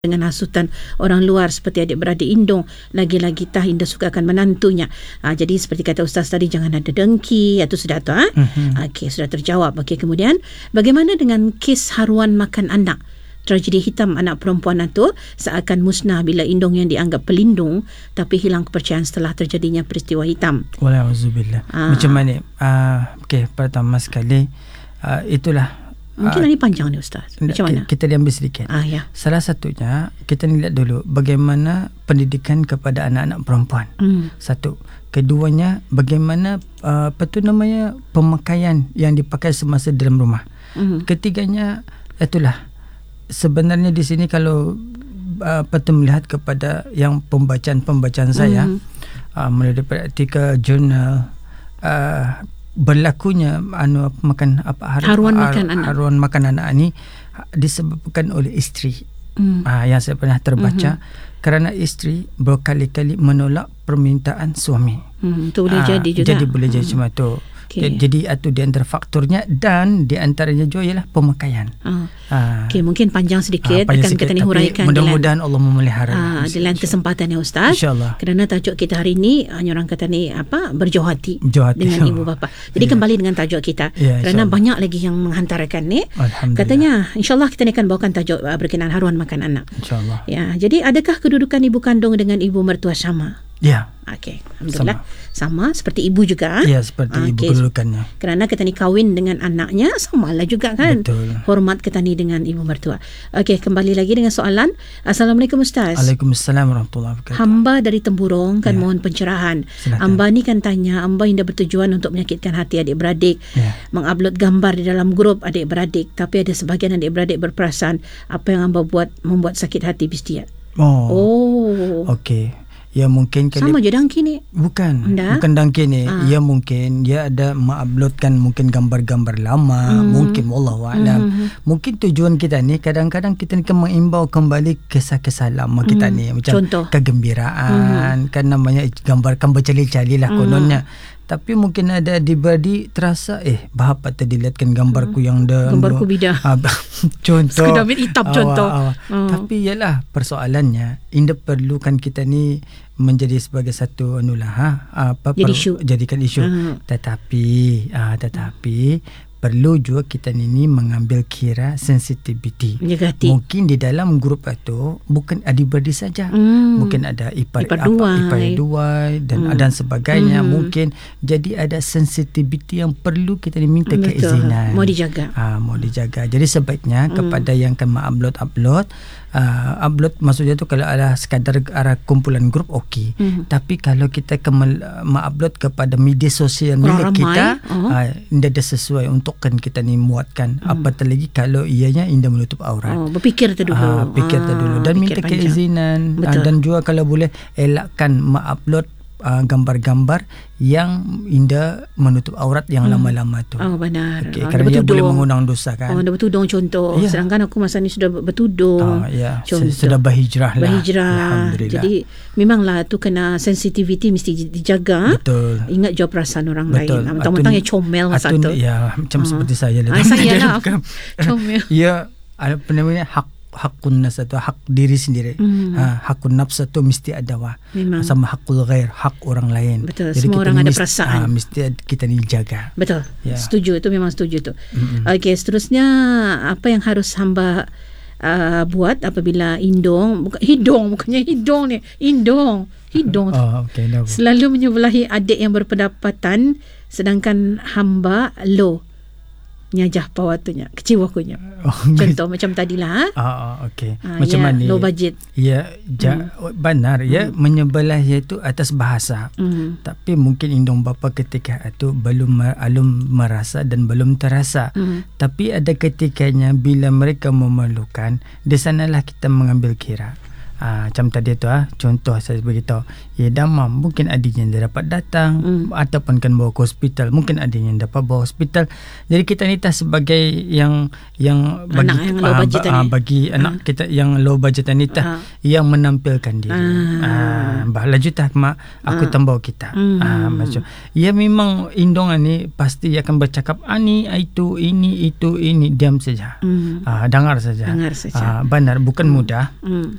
dengan hasutan orang luar seperti adik-beradik indung, lagi-lagi Indah sukakan menantunya. Jadi seperti kata Ustaz tadi, jangan ada dengki. Itu sudah tu. Okey, sudah terjawab. Okey, kemudian bagaimana dengan kes haruan makan anak? Tragedi hitam anak perempuan itu seakan musnah bila indung yang dianggap pelindung tapi hilang kepercayaan setelah terjadinya peristiwa hitam. Walauzubillah. Macam mana? Okey, pertama sekali itulah. Mungkin ini panjang ni Ustaz. Macam mana? Kita diambil sedikit. Ya. Salah satunya, kita lihat dulu bagaimana pendidikan kepada anak-anak perempuan. Satu. Keduanya, bagaimana pemakaian yang dipakai semasa dalam rumah. Ketiganya, itulah. Sebenarnya di sini kalau melihat kepada yang pembacaan saya, mulai daripada artikel, jurnal, berlakunya haruan makan anak ni disebabkan oleh isteri. Yang saya pernah terbaca, kerana isteri berkali-kali menolak permintaan suami. Itu boleh jadi juga. Jadi boleh jadi macam tu. Jadi itu di antara faktornya, dan di antaranya juga ialah pemakaian. Okey, mungkin panjang sedikit, akan kita ni huraikan. Mudah-mudahan Allah memelihara dalam kesempatan ya Ustaz. InsyaAllah. Kerana tajuk kita hari ini, hanya orang kata ni berjauh hati dengan ibu bapa. Jadi kembali dengan tajuk kita. Kerana banyak lagi yang menghantarkan ni. Katanya insyaAllah kita ni akan bawakan tajuk berkenaan haruan makan anak. InsyaAllah. Ya, jadi adakah kedudukan ibu kandung dengan ibu mertua sama? Ya. Okey, alhamdulillah. Sama seperti ibu juga. Ya, seperti ibu kedudukannya. Kerana kita ni kahwin dengan anaknya, samalah juga kan. Betul. Hormat kita ni dengan ibu mertua. Okey, kembali lagi dengan soalan. Assalamualaikum Ustaz. Waalaikumsalam warahmatullahi wabarakatuh. Hamba dari Temburong kan mohon pencerahan. Hamba ni kan tanya, hamba tidak bertujuan untuk menyakitkan hati adik-beradik. Mengupload gambar di dalam grup adik-beradik, tapi ada sebahagian adik-beradik berperasan apa yang hamba buat membuat sakit hati Bistia. Okey. Ya, mungkin sama je dangki ni. Bukan dangki ni. Ya, mungkin dia ada menguploadkan mungkin gambar-gambar lama. Mungkin wallahualam. Mungkin tujuan kita ni kadang-kadang kita ni mengimbau kembali kisah-kisah lama kita ni. Macam contoh kegembiraan. Kan namanya gambarkan bercali-cali lah kononnya. Tapi mungkin ada diberi terasa bahapa tadi lihatkan gambarku yang gambarku bidah. Contoh. Sekedar hitam contoh. Tapi ialah persoalannya, indah perlukan kita ni menjadi sebagai satu jadikan isu. Tetapi perlu juga kita ni mengambil kira sensitiviti. Mungkin di dalam grup itu bukan adik-beradik saja. Mungkin ada ipar duai dan sebagainya. Mungkin jadi ada sensitiviti yang perlu kita minta keizinan. Mau dijaga. Jadi sebaiknya kepada yang akan upload maksudnya tu kalau ada sekadar kumpulan grup okey. Tapi kalau kita upload kepada media sosial milik kita, tidak ada sesuai untuk kan kita ni muatkan. Apatah lagi kalau ianya indah menutup aurat. Berfikir tu dulu. Dan minta keizinan. Dan juga kalau boleh elakkan mengupload gambar-gambar yang indah menutup aurat yang lama-lama tu. Benar. Kerana dia boleh mengundang dosa kan. Dah bertudung contoh. Sedangkan aku masa ni sudah bertudung. Sudah berhijrah lah. Alhamdulillah. Jadi memanglah tu kena sensitiviti mesti dijaga. Betul. Ingat jawab perasaan orang lain. Mentang-mentang yang comel satu. Ya, macam seperti saya lah. Saya lah. Comel. Ya, apa namanya, hakun nas atau hak diri sendiri. Hakun nafs itu mesti ada sama hakul ghair, hak orang lain. Betul. Jadi semua orang ada perasaan. Mesti kita ni jaga. Betul. Setuju, itu memang setuju tu. Okey, seterusnya apa yang harus hamba buat apabila indung selalu menyebelahi adik yang berpendapatan sedangkan hamba low nyajah pawatunya, kecewa kunya. Contoh macam tadilah. Okey. Macam mana? Low budget. Ya, benar. Ya, menyebelah itu atas bahasa. Tapi mungkin indung bapa ketika itu belum merasa dan belum terasa. Tapi ada ketikanya bila mereka memerlukan, di sanalah kita mengambil kira. Macam tadi tu contoh saya beritahu, damam mungkin adiknya dia dapat datang ataupun kan bawa ke hospital, mungkin adiknya dapat bawa hospital. Jadi kita ni tak sebagai yang bagi low budget bagi anak kita yang low budget ni yang menampilkan diri. Laju tak mak aku tambah kita. Macam ya memang indongan ni pasti akan bercakap itu ini diam saja. Dengar saja. Benar, bukan mudah.